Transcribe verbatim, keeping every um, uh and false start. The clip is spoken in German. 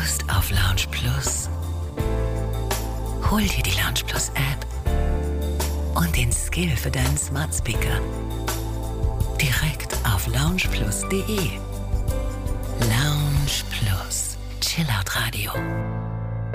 Lust auf Lounge Plus? Hol dir die Lounge Plus App und den Skill für deinen Smart Speaker direkt auf lounge plus punkt de. Lounge Plus, Chillout Radio.